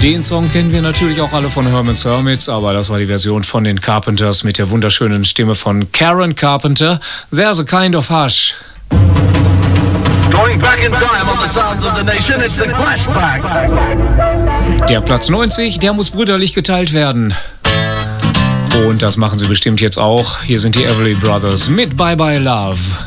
Den Song kennen wir natürlich auch alle von Herman's Hermits, aber das war die Version von den Carpenters mit der wunderschönen Stimme von Karen Carpenter. There's a kind of hush. Going back in time on the sounds of the nation, it's a flashback. Der Platz 90, der muss brüderlich geteilt werden. Und das machen sie bestimmt jetzt auch. Hier sind die Everly Brothers mit Bye Bye Love.